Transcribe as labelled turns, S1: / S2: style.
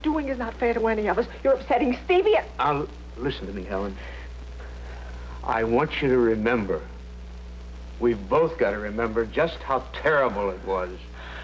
S1: doing is not fair to any of us. You're upsetting Stevie and...
S2: Now, listen to me, Helen. I want you to remember, we've both got to remember just how terrible it was